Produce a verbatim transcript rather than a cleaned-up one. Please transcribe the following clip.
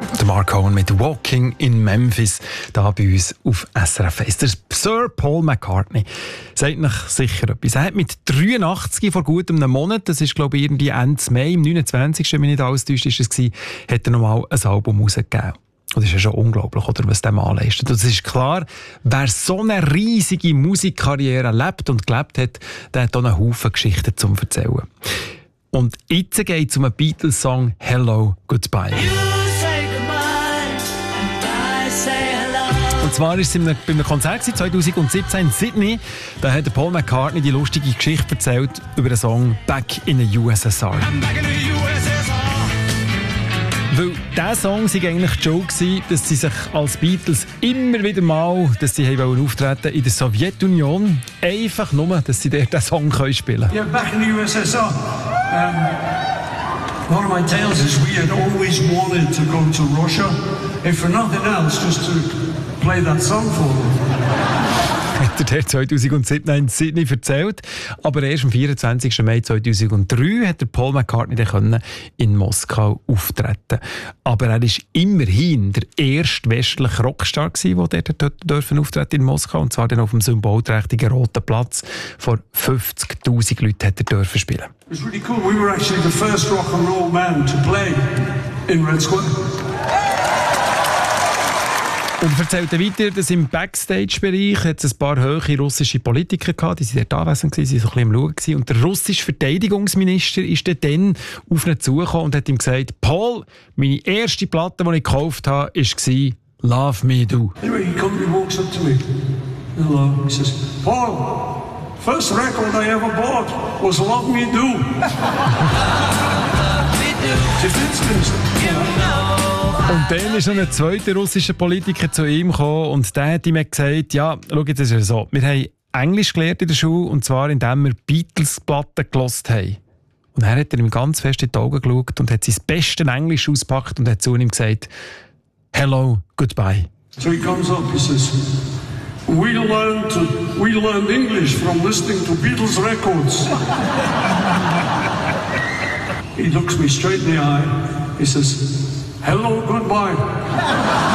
Der Mark Cohen mit «Walking in Memphis», da bei uns auf S R F eins. Der Sir Paul McCartney sagt noch sicher etwas. Er hat mit dreiundachtzig vor gut einem Monat, das ist glaube ich irgendwie Ende Mai, am neunundzwanzigsten wenn mich nicht alles täuscht, ist es gewesen, hat er nochmal ein Album rausgegeben. Und das ist ja schon unglaublich, oder, was der Mann leistet. Und es ist klar, wer so eine riesige Musikkarriere lebt und gelebt hat, der hat auch einen Haufen Geschichten zum Erzählen. Und jetzt geht es um einen Beatles-Song «Hello, Goodbye». Und zwar war es bei einem Konzert zwanzig siebzehn in Sydney. Da hat Paul McCartney die lustige Geschichte erzählt über den Song «Back in the U S S R». Weil dieser Song war eigentlich die Joke, dass sie sich als Beatles immer wieder mal, dass sie haben auftreten in der Sowjetunion, einfach nur, dass sie dort diesen Song spielen können. Yeah, back in the U S S R. Um, one of my tales is we had always wanted to go to Russia, if for nothing else, just to play that song for them. Hat er zwanzig siebzehn in Sydney erzählt. Aber erst am vierundzwanzigsten Mai zweitausenddrei hat der Paul McCartney dann in Moskau auftreten. Aber er war immerhin der erste westliche Rockstar, der dort dürfen auftreten in Moskau. Und zwar dann auf dem symbolträchtigen Roten Platz. Vor fünfzigtausend Leuten hat er dürfen spielen. It was really cool. We were actually the first rock and roll band to play in Red Square. Und er erzählte weiter, dass im Backstage-Bereich es ein paar hohe russische Politiker gab, die waren dort anwesend, waren so ein bisschen am Schauen gewesen. Und der russische Verteidigungsminister ist dann auf ihn zugekommen und hat ihm gesagt: Paul, meine erste Platte, die ich gekauft habe, war «Love Me Do». Anyway, he comes, he walks up to me. Hello. He says, Paul, first record I ever bought was «Love Me Do». Just instant. Und dann ist noch ein zweiter russischer Politiker zu ihm gekommen und der hat ihm gesagt: Ja, schau, jetzt ist es so, wir haben Englisch gelernt in der Schule, und zwar indem wir Beatles-Platten gehört haben. Und er hat ihm ganz fest in die Augen geschaut und hat sein bestes Englisch ausgepackt und hat zu ihm gesagt: «Hello, goodbye». So he comes up, he says, we learned, to, we learned English from listening to Beatles records. He looks me straight in the eye, he says, «Hello, goodbye».